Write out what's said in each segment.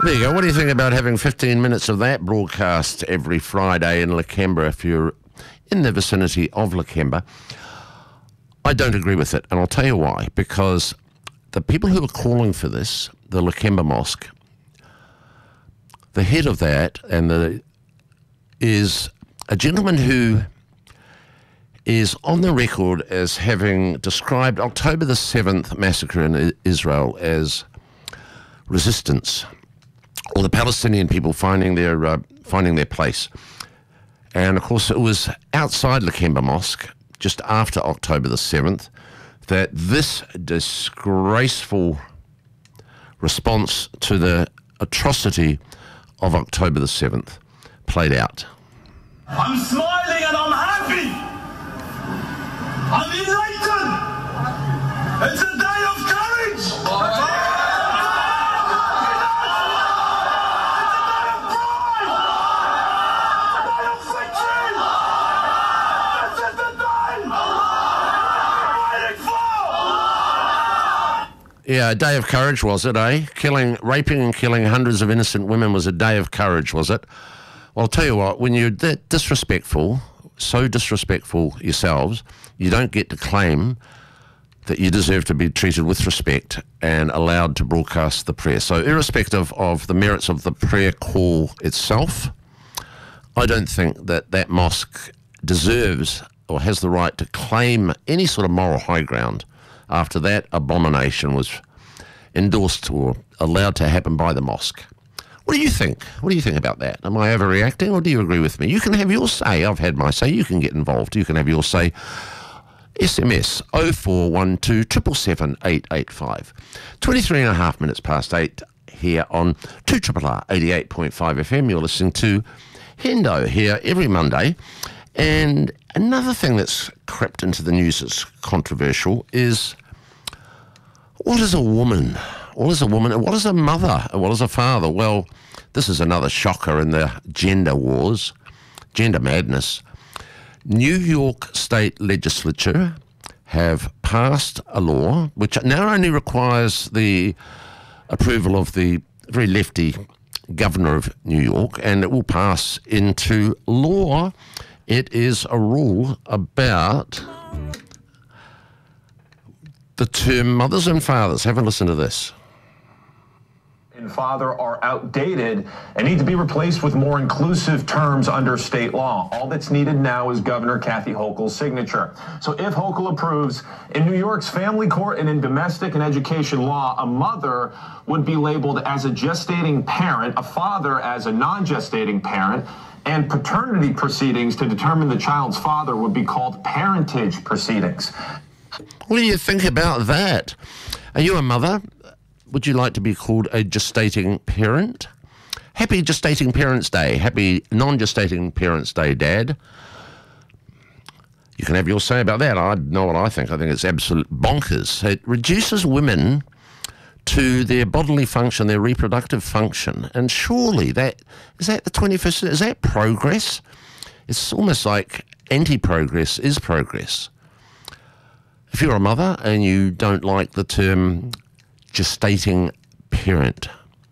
There you go. What do you think about having 15 minutes of that broadcast every Friday in Lakemba if you're in the vicinity of Lakemba? I don't agree with it, and I'll tell you why. Because the people who are calling for this, the Lakemba Mosque, the head of that is a gentleman who is on the record as having described October the 7th massacre in Israel as resistance, or the Palestinian people finding their place. And of course it was outside Lakemba Mosque, just after October the 7th, that this disgraceful response to the atrocity of October the 7th played out. I'm smiling and I'm happy. I'm enlightened. It's a day of courage. Yeah, a day of courage, was it, eh? Raping and killing hundreds of innocent women was a day of courage, was it? Well, I'll tell you what, when you're that disrespectful, so disrespectful yourselves, you don't get to claim that you deserve to be treated with respect and allowed to broadcast the prayer. So irrespective of the merits of the prayer call itself, I don't think that that mosque deserves or has the right to claim any sort of moral high ground after that abomination was endorsed or allowed to happen by the mosque. What do you think? What do you think about that? Am I overreacting, or do you agree with me? You can have your say. I've had my say. You can get involved. You can have your say. SMS 0412 777 885. 23 and a half minutes past 8 here on 2RRR 88.5 FM. You're listening to Hendo here every Monday. And another thing that's crept into the news that's controversial is, what is a woman? What is a woman? And what is a mother? And what is a father? Well, this is another shocker in the gender wars, gender madness. New York State Legislature have passed a law which now only requires the approval of the very lefty governor of New York, and it will pass into law. It is a rule about the term mothers and fathers. Have a listen to this. And father are outdated and need to be replaced with more inclusive terms under state law. All that's needed now is Governor Kathy Hochul's signature. So if Hochul approves, in New York's family court and in domestic and education law, a mother would be labeled as a gestating parent, a father as a non-gestating parent, and paternity proceedings to determine the child's father would be called parentage proceedings. What do you think about that? Are you a mother? Would you like to be called a gestating parent? Happy Gestating Parents Day. Happy Non-Gestating Parents Day, Dad. You can have your say about that. I know what I think. I think it's absolute bonkers. It reduces women to their bodily function, their reproductive function. And surely is that the 21st? Is that progress? It's almost like anti-progress is progress. If you're a mother and you don't like the term gestating parent,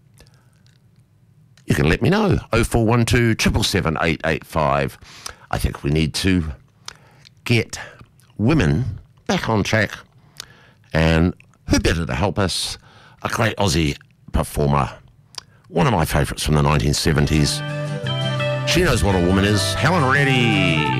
you can let me know. 0412 777 885. I think we need to get women back on track. And who better to help us? A great Aussie performer. One of my favourites from the 1970s. She knows what a woman is. Helen Reddy.